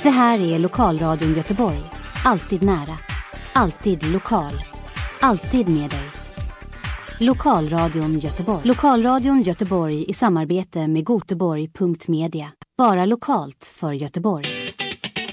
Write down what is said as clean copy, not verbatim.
Det här är Lokalradion Göteborg. Alltid nära. Alltid lokal. Alltid med dig. Lokalradion Göteborg. Lokalradion Göteborg i samarbete med Göteborg.media. Bara lokalt för Göteborg.